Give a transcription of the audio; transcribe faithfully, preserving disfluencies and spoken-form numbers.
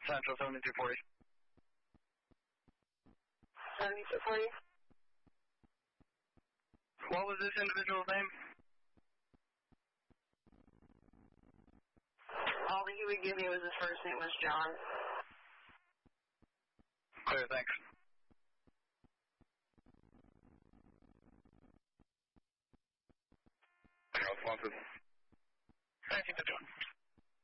Central seventy-two forty. seventy-two forty. What was this individual's name? All that he would give me was his first name was John. Clear, thanks. Responsive. Thank you, John.